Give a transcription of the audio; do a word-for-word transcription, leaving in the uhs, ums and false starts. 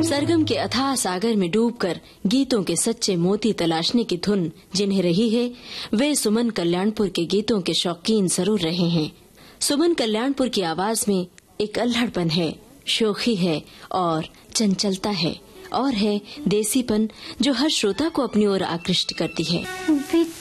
सरगम के अथाह सागर में डूबकर गीतों के सच्चे मोती तलाशने की धुन जिन्हें रही है, वे सुमन कल्याणपुर के गीतों के शौकीन जरूर रहे हैं। सुमन कल्याणपुर की आवाज में एक अल्हड़पन है, शोखी है और चंचलता है, और है देसीपन जो हर श्रोता को अपनी ओर आकृष्ट करती है।